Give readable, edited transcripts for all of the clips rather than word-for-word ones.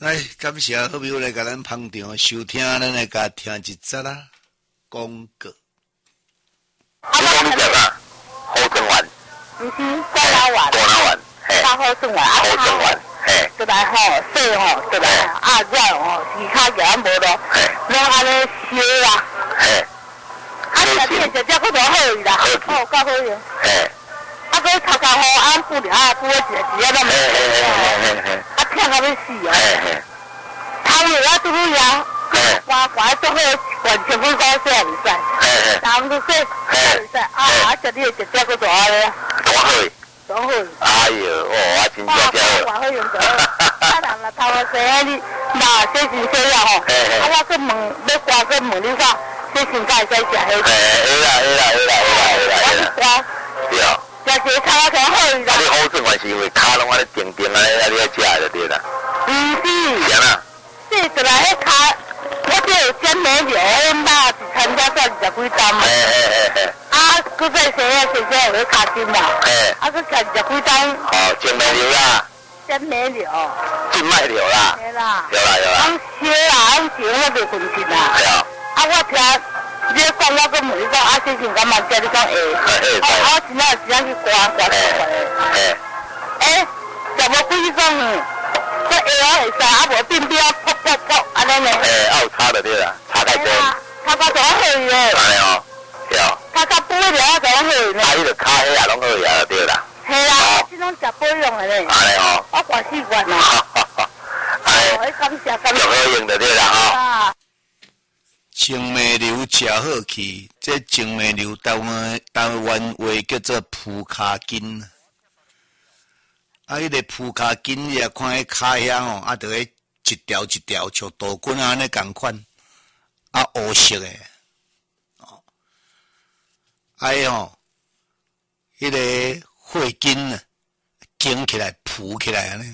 来，感谢好朋友来甲咱捧场收听，咱来甲听一则啦广告。 你讲你讲啊，好正丸， 不是高拉丸，嘿，大好正丸， 好正丸，嘿， 就来吼水吼，就来热吼，鱼骹夹无咯， 嘿， 然后安尼烧啦， 嘿， 食你食够多好伊啦，哦，够好用， 嘿， 佮炒炒好，按布料布一个都没，忝到要死哦，汤又要煮呀，挂做好，完全不搞水也袂使，汤都水也袂使，食你食够大咧， 多好， 多好， 哎呦，我真正好，好用着，人啦，头啊生你，那洗身洗了吼，我去问，要挂去问你看，洗身甲会使食迄？ 会啦，对。 食些炒起好伊啦。 你好正还是因为骹拢安尼定定安尼，你要食就对啦。 不是。 啥啦？ 这就来迄骹，我这有鲜梅柳，我妈一餐才赚20几担嘛。佮再生有迄骹金嘛。佮赚20几担。 哦，鲜梅柳啦。 鲜梅柳。 静脉柳啦。 对啦。 有啦。 烧啦，烧我就分钱啦。 对啊。 我听。你讲我跟问你讲，洗身干嘛叫你讲我真正时间去刮。食无几种，这会使，无变噗，安尼呢。 有炒就对啦，炒太多。 炒到多好伊嘞。 安尼哦，对哦。 炒到肥了就好伊呢。 你著烤迄也拢好呀，就对啦。 系啦，这种食保养的嘞。 安尼哦。 我挂4罐啦。感谢。 就好用就对啦吼。 青梅柳食好去，这青梅柳台湾话叫做蒲卡筋。迄个蒲卡筋，你也看迄骹遐吼，就迄一条一条像豆棍安尼共款，黑色的，迄吼，迄个血筋紧起来，浮起来安尼。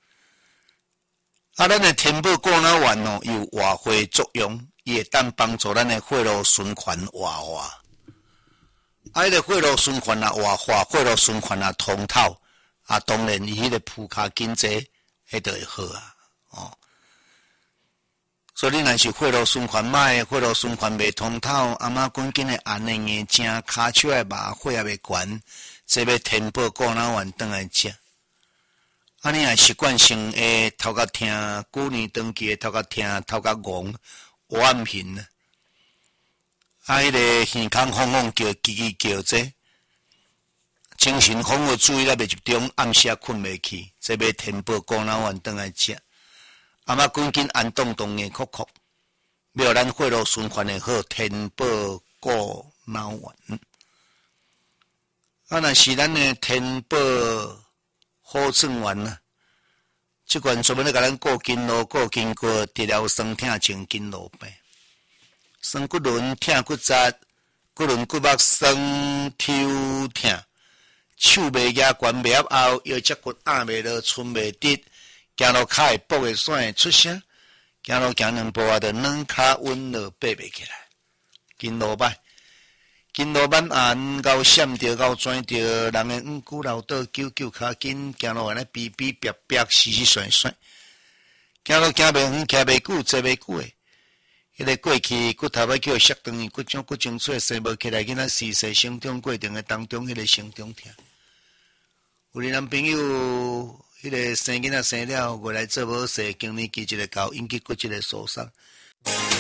咱的天宝果脑丸哦，有活血作用。伊会当帮助咱的血路循环活化，迄个血路循环活化，血路循环通透，当然伊迄个蒲卡筋这，迄就会好所以你若是血路循环歹，血路循环袂通透，妈赶紧的按的眼睛，骹手的麻血也袂悬，这要天宝果脑丸转来食。你若习惯性诶，头壳疼，旧年长期诶头壳疼，头壳戆。黑暗hình迄个耳孔嗡嗡叫，叽叽叫这，精神恍惚注意力袂集中，暗时困袂去，这要天宝果脑丸转来食。妈赶紧按动眼哭哭，要咱血路循环会好，天宝果脑丸。若是咱的天宝好正丸啊。即款专门咧甲咱顾筋络、顾筋骨、治疗酸痛、清筋络病、酸骨轮、痛骨扎、骨轮骨膜酸、抽痛、手袂举、关袂合后，腰脊骨压袂落、寸袂直，行路骹会跛会闪会出声，行路行2步就软骹稳落爬袂起来，筋络歹。筋络板按到闪着，到转着，人的五骨老倒揪骹筋，行路安尼逼逼死甩，行路行袂远，徛袂久，坐袂久诶。迄个过去骨头要叫削断，骨种骨精髓生无起来，囡仔逝世成长过程诶当中，迄个成长痛。有的男朋友，迄个生囡仔生了，回来做某事，经年期一个到引起骨质诶受伤。